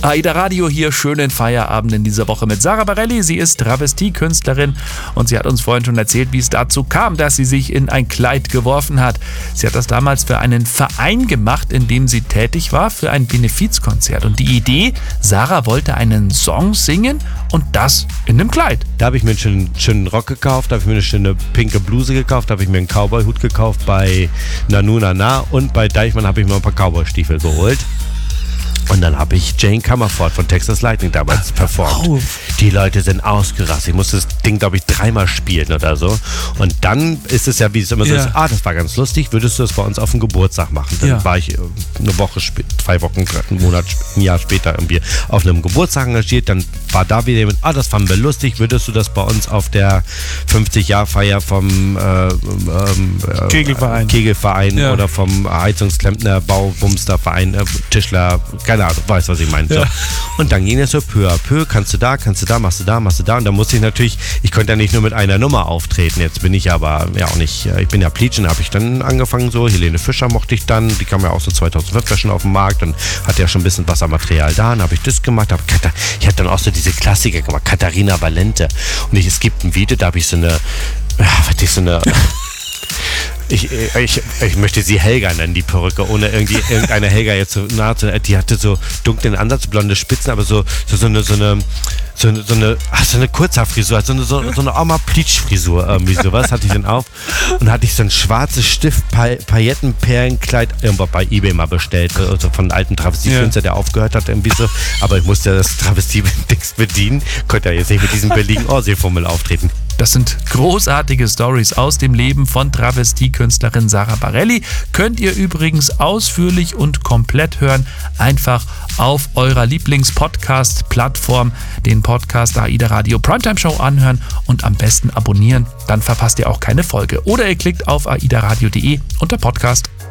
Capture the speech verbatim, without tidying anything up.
AIDA Radio hier, schönen Feierabend in dieser Woche mit Sarah Bareilles. Sie ist Travestiekünstlerin und sie hat uns vorhin schon erzählt, wie es dazu kam, dass sie sich in ein Kleid geworfen hat. Sie hat das damals für einen Verein gemacht, in dem sie tätig war, für ein Benefizkonzert. Und die Idee, Sarah wollte einen Song singen und das in einem Kleid. Da habe ich mir einen schönen, schönen Rock gekauft, da habe ich mir eine schöne pinke Bluse gekauft, da habe ich mir einen Cowboy-Hut gekauft bei Nanu Nana und bei Deichmann habe ich mir ein paar Cowboy-Stiefel geholt. Und dann habe ich Jane Comerford von Texas Lightning damals Ach, performt. Oh. Die Leute sind ausgerastet. Ich musste das Ding, glaube ich, dreimal spielen oder so. Und dann ist es ja, wie es immer so ja. ist, ah, das war ganz lustig, würdest du das bei uns auf dem Geburtstag machen? Dann ja. war ich eine Woche, zwei Wochen, einen Monat, ein Jahr später irgendwie auf einem Geburtstag engagiert. Dann war da wieder jemand, ah, das fanden wir lustig, würdest du das bei uns auf der fünfzig-Jahr-Feier vom äh, ähm, äh, Kegelverein, Kegelverein ja. oder vom Heizungsklempner, Baubumsterverein, äh, Tischler, keine Ahnung, weißt was ich meine. So. Ja. Und dann ging es so peu à peu, kannst du da, kannst du da, machst du da, machst du da. Und dann musste ich natürlich, ich konnte ja nicht nur mit einer Nummer auftreten. Jetzt bin ich aber ja auch nicht, ich bin ja Pleatschen, habe ich dann angefangen so. Helene Fischer mochte ich dann, die kam ja auch so zweitausendfünf schon auf den Markt. Dann hatte ja schon ein bisschen Wassermaterial da. Dann habe ich das gemacht. Hab, ich hatte dann auch so diese Klassiker gemacht, Katharina Valente. Und ich, es gibt ein Video, da habe ich so eine, ja, was ist so eine... Ich, ich, ich möchte sie Helga nennen, die Perücke, ohne irgendwie irgendeine Helga jetzt so nahe zu. Die hatte so dunklen Ansatz, blonde Spitzen, aber so, so, so eine, so eine, so eine, so eine, ach, so eine Kurzhaarfrisur, so eine, so, so eine Oma-Pleatsch-Frisur, irgendwie sowas hatte ich dann auf. Und hatte ich so ein schwarzes Stift, Paillettenperlenkleid irgendwo bei eBay mal bestellt, also von einem alten Travestiekünstler, der aufgehört hat, irgendwie so. Aber ich musste das Travestie-Dings bedienen, konnte ja jetzt nicht mit diesem billigen Orsay-Fummel auftreten. Das sind großartige Stories aus dem Leben von Travestiekünstlerin Sarah Bareilles. Könnt ihr übrigens ausführlich und komplett hören, einfach auf eurer Lieblings-Podcast-Plattform den Podcast AIDA Radio Primetime Show anhören und am besten abonnieren. Dann verpasst ihr auch keine Folge. Oder ihr klickt auf aidaradio punkt de unter Podcast.